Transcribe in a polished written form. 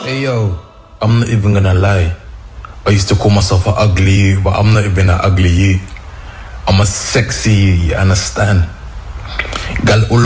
Hey yo, I'm not even gonna lie. I used to call myself an ugly you, but I'm not even an ugly you. I'm a sexy you, you understand? Gal